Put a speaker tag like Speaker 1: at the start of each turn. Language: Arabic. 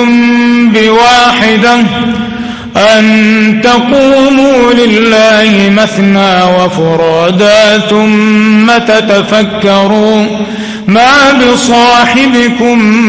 Speaker 1: بواحدة أن تقوموا لله مثنى وفرادا ثم تتفكروا ما بصاحبكم